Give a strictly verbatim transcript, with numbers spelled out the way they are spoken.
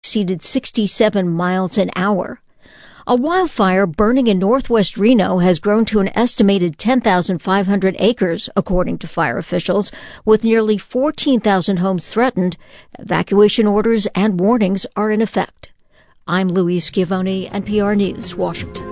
exceeded sixty-seven miles an hour. A wildfire burning in northwest Reno has grown to an estimated ten thousand five hundred acres, according to fire officials, with nearly fourteen thousand homes threatened. Evacuation orders and warnings are in effect. I'm Louise Schiavone, N P R News, Washington.